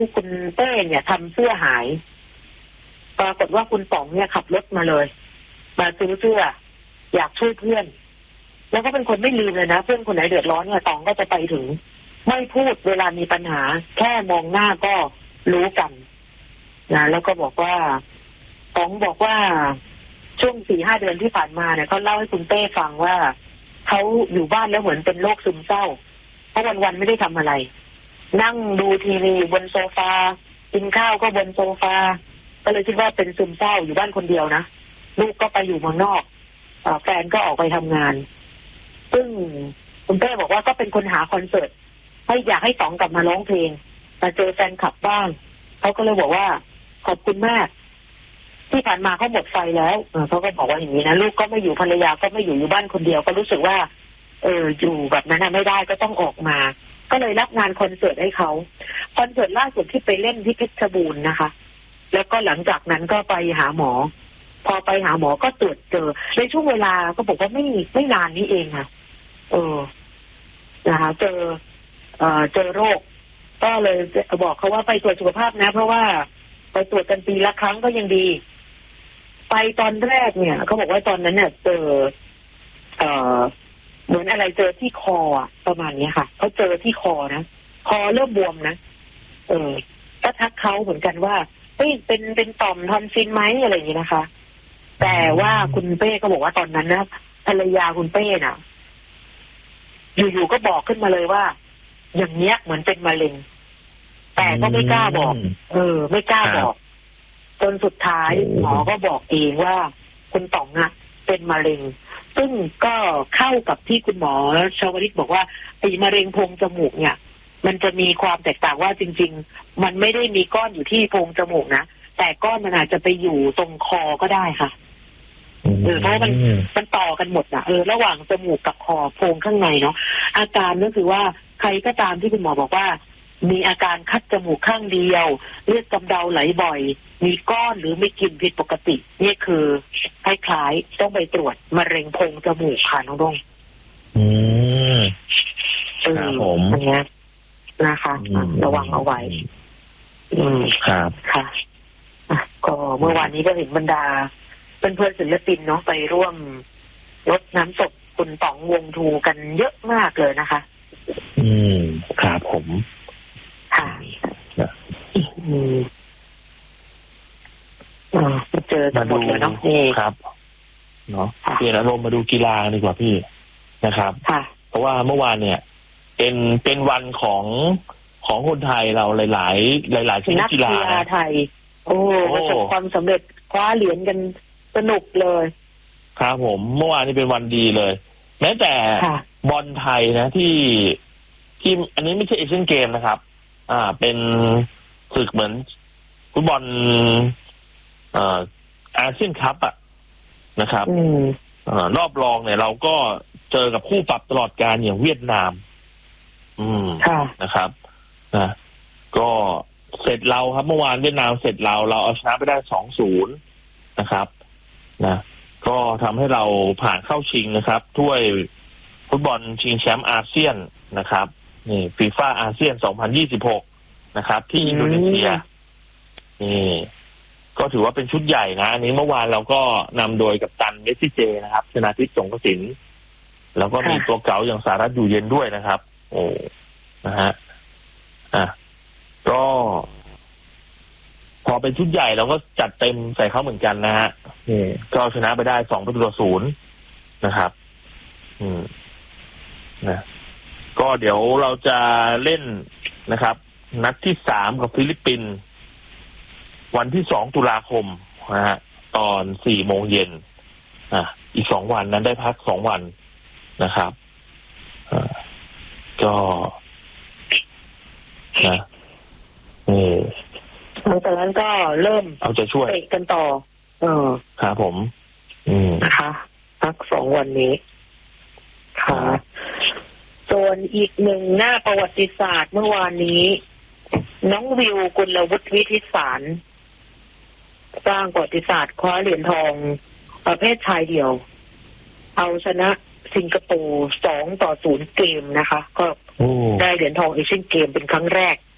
คุณเต้เนี่ยทำเสื้อหายปรากฏว่าคุณป๋องเนี่ยขับรถมาเลยมาซื้อเสื้ออยากช่วยเพื่อนแล้วก็เป็นคนไม่ลืมเลยนะเพื่อนคนไหนเดือดร้อนเนี่ยป๋องก็จะไปถึงไม่พูดเวลามีปัญหาแค่มองหน้าก็รู้กันนะแล้วก็บอกว่าป๋องบอกว่าช่วง 4-5 เดือนที่ผ่านมาเนี่ยเขาเล่าให้คุณเต้ฟังว่าเขาอยู่บ้านแล้วเหมือนเป็นโรคซึมเศร้าเพราะวันๆไม่ได้ทำอะไรนั่งดูทีวีบนโซฟากินข้าวก็บนโซฟาก็เลยคิดว่าเป็นซึมเศร้าอยู่บ้านคนเดียวนะลูกก็ไปอยู่เมืองนอกแฟนก็ออกไปทำงานซึ่งคุณเต้บอกว่าก็เป็นคนหาคอนเสิร์ตให้อยากให้ต๋องกลับมาร้องเพลงมาเจอแฟนคลับบ้างเขาก็เลยบอกว่าขอบคุณมากที่ผ่านมาเขาหมดไฟแล้วเขาก็บอกว่าอย่างนี้นะลูกก็ไม่อยู่ภรรยาก็ไม่อยู่บ้านคนเดียวก็รู้สึกว่าอยู่แบบนั้นไม่ได้ก็ต้องออกมาก็เลยรับงานคอนเสิร์ตให้เขาคอนเสิร์ตล่าสุดที่ไปเล่นที่เพชรบูรณ์นะคะแล้วก็หลังจากนั้นก็ไปหาหมอพอไปหาหมอก็ตรวจเจอในช่วงเวลาก็บอกว่าไม่นานนี้เองค่ะนะคะเจอโรคก็เลยบอกเขาว่าไปตรวจสุขภาพนะเพราะว่าไปตรวจกันปีละครั้งก็ยังดีไปตอนแรกเนี่ยเขาบอกว่าตอนนั้นเนี่ยเจอเหมือนอะไรเจอที่คอประมาณนี้ค่ะเขาเจอที่คอนะคอเริ่มบวมนะก็ทักเขาเหมือนกันว่าเฮ้ยเป็นต่อมทอนซิลไหมอะไรอย่างนี้นะคะแต่ว่าคุณเป้ก็บอกว่าตอนนั้นนะภรรยาคุณเป้น่ะอยู่ๆก็บอกขึ้นมาเลยว่าอย่างเนี้ยเหมือนเป็นมะเร็งแต่ก็ไม่กล้าบอกไม่กล้าบอกจนสุดท้ายหมอก็บอกเองว่าคุณต๋องเป็นมะเร็งซึ่งก็เข้ากับที่คุณหมอชวลิตบอกว่าไอ้มะเร็งโพรงจมูกเนี่ยมันจะมีความแตกต่างว่าจริงๆมันไม่ได้มีก้อนอยู่ที่โพรงจมูกนะแต่ก้อนมันอาจจะไปอยู่ตรงคอก็ได้ค่ะเพราะมันต่อกันหมดนะระหว่างจมูกกับคอโพรงข้างในเนาะอาการก็คือว่าใครก็ตามที่คุณหมอบอกว่ามีอาการคัดจมูกข้างเดียวเลือดกำเดาไหลบ่อยมีก้อนหรือไม่กลิ่นผิดปกตินี่คือคล้ายๆต้องไปตรวจมะเร็งโพรงจมูกค่ะน้องดงครับผมอันนี้นะคะระวังเอาไว้ครับค่ะก็เมื่อวานนี้ก็เห็นบรรดาเพื่อนศิลปินเนาะไปร่วมรดน้ำศพคุณต๋องวงทูกันเยอะมากเลยนะคะครับผมค่ะเจอกันหมดเลยเนาะครับเนาะเปลี่ยนอารมณ์มาดูกีฬาดีกว่าพี่นะครับเพราะว่าเมื่อวานเนี่ยเป็นวันของคนไทยเราหลายชนิดกีฬาไทยประสบความสำเร็จคว้าเหรียญกันสนุกเลยครับผมเมื่อวานนี้เป็นวันดีเลยแม้แต่บอลไทยนะที่อันนี้ไม่ใช่เอเชียนเกมนะครับเป็นศึกเหมือนฟุตบอลอาเซียนคัพนะครับรอบรองเนี่ยเราก็เจอกับคู่ปรับตลอดกาลอย่างเวียดนามนะครับก็เสร็จเราครับเมื่อวานเวียดนามเสร็จเราเอาชนะไปได้ 2-0 นะครับนะก็ทำให้เราผ่านเข้าชิงนะครับถ้วยฟุตบอลชิงแชมป์อาเซียนนะครับนี่ฟีฟ่าอาเซียน 2026 นะครับที่อินโดนีเซียนี่ก็ถือว่าเป็นชุดใหญ่นะอันนี้เมื่อวานเราก็นำโดยกัปตันเมสซี่เจนะครับชนาทิพย์สงกสินแล้วก็มีตัวเก๋าอย่างสารัตอยู่เย็นด้วยนะครับโอ้นะฮะก็พอเป็นชุดใหญ่เราก็จัดเต็มใส่เขาเหมือนกันนะฮะก็ชนะไปได้2-0นะครับนะก็เดี๋ยวเราจะเล่นนะครับนัดที่3กับฟิลิปปินส์วันที่2 ตุลาคมนะฮะตอน 4 โมงเย็นอีก2วันนั้นได้พัก2วันนะครับก็นะหลังจากนั้นก็เริ่มเอาจะช่วยเตะกันต่อครับผมนะคะพัก2วันนี้ค่ะส่วนอีกหนึ่งหน้าประวัติศาสตร์เมื่อวานนี้น้องวิวกุลวุฒิวิทิสารสร้างประวัติศาสตร์คว้าเหรียญทองประเภทชายเดี่ยวเอาชนะสิงคโปร์2-0เกมนะคะก็ได้เหรียญทองเอเชียนเกมเป็นครั้งแรก